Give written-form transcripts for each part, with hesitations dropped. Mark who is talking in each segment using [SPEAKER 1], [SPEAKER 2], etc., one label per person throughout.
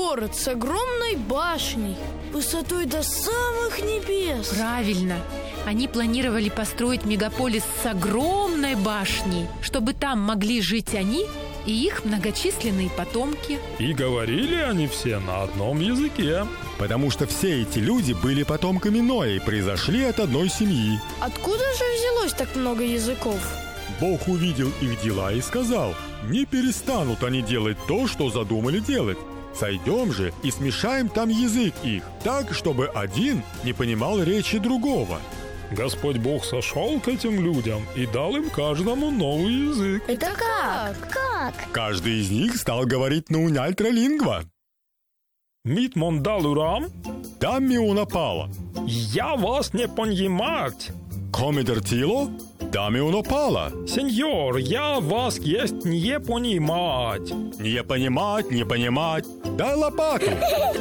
[SPEAKER 1] город с огромной башней, высотой до самых небес.
[SPEAKER 2] Правильно. Они планировали построить мегаполис с огромной башней, чтобы там могли жить они и их многочисленные потомки.
[SPEAKER 3] И говорили они все на одном языке.
[SPEAKER 4] Потому что все эти люди были потомками Ноя и произошли от одной семьи.
[SPEAKER 1] Откуда же взялось так много языков?
[SPEAKER 4] Бог увидел их дела и сказал: не перестанут они делать то, что задумали делать. Сойдем же и смешаем там язык их, так, чтобы один не понимал речи другого.
[SPEAKER 3] Господь Бог сошел к этим людям и дал им каждому новый язык.
[SPEAKER 1] Это как?
[SPEAKER 4] Каждый из них стал говорить на уняльтралингва.
[SPEAKER 3] Мит мондалурам,
[SPEAKER 4] Тамми унапала.
[SPEAKER 3] я вас не понимать.
[SPEAKER 4] Комедертило, тамми унапала.
[SPEAKER 3] Сеньор, я вас есть не понимать.
[SPEAKER 4] Не понимать. Дай лопату.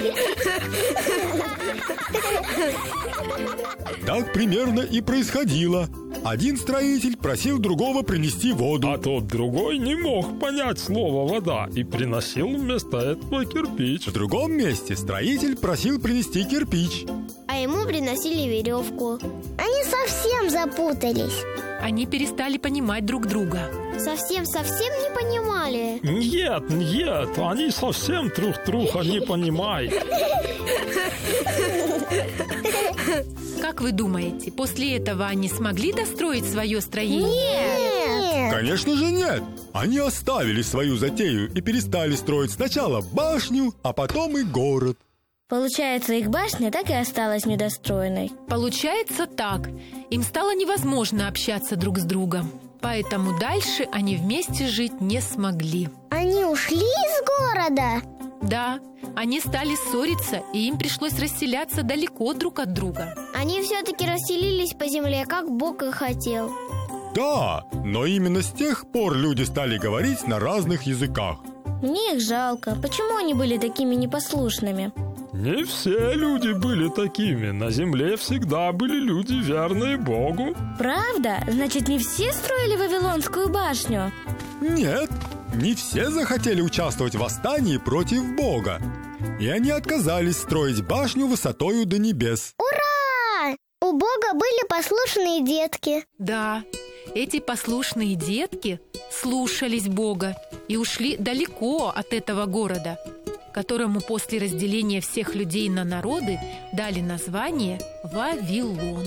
[SPEAKER 4] Так примерно и происходило. Один строитель просил другого принести воду.
[SPEAKER 3] А тот другой не мог понять слово «вода» и приносил вместо этого кирпич.
[SPEAKER 4] В другом месте строитель просил принести кирпич.
[SPEAKER 5] А ему приносили веревку. Они совсем запутались.
[SPEAKER 2] Они перестали понимать друг друга.
[SPEAKER 5] Совсем не понимали.
[SPEAKER 3] Нет, они совсем друг не понимают.
[SPEAKER 2] Как вы думаете, после этого они смогли достроить свое строение?
[SPEAKER 5] Нет.
[SPEAKER 4] Конечно же нет. Они оставили свою затею и перестали строить сначала башню, а потом и город.
[SPEAKER 6] Получается, их башня так и осталась недостроенной.
[SPEAKER 2] Получается так. Им стало невозможно общаться друг с другом. Поэтому дальше они вместе жить не смогли.
[SPEAKER 5] Они ушли из города?
[SPEAKER 2] Да, они стали ссориться, и им пришлось расселяться далеко друг от друга.
[SPEAKER 5] Они все-таки расселились по земле, как Бог и хотел.
[SPEAKER 4] Да, но именно с тех пор люди стали говорить на разных языках.
[SPEAKER 6] Мне их жалко. Почему они были такими непослушными?
[SPEAKER 3] Не все люди были такими. На земле всегда были люди, верные Богу.
[SPEAKER 6] Правда? Значит, не все строили Вавилонскую башню?
[SPEAKER 4] Нет, не все захотели участвовать в восстании против Бога. И они отказались строить башню высотою до небес.
[SPEAKER 5] Ура! У Бога были послушные детки.
[SPEAKER 2] Да, эти послушные детки слушались Бога и ушли далеко от этого города, которому после разделения всех людей на народы дали название Вавилон.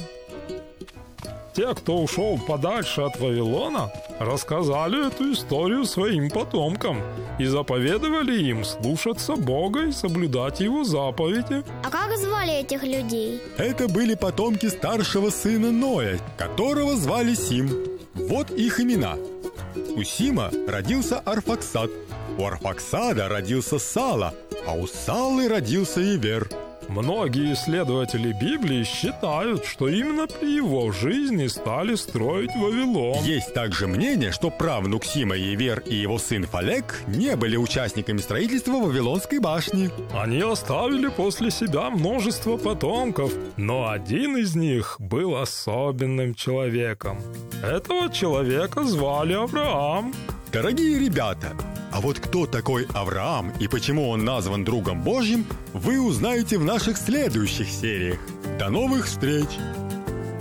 [SPEAKER 3] Те, кто ушел подальше от Вавилона, рассказали эту историю своим потомкам и заповедовали им слушаться Бога и соблюдать Его заповеди.
[SPEAKER 5] А как звали этих людей?
[SPEAKER 4] Это были потомки старшего сына Ноя, которого звали Сим. Вот их имена. У Сима родился Арфаксад, у Арфаксада родился Сала, а у Салы родился Ивер.
[SPEAKER 3] Многие исследователи Библии считают, что именно при его жизни стали строить Вавилон.
[SPEAKER 4] Есть также мнение, что правнук Сима Ивер и его сын Фалек не были участниками строительства Вавилонской башни.
[SPEAKER 3] Они оставили после себя множество потомков, но один из них был особенным человеком. Этого человека звали Авраам.
[SPEAKER 4] Дорогие ребята, а вот кто такой Авраам и почему он назван другом Божьим, вы узнаете в наших следующих сериях. До новых встреч!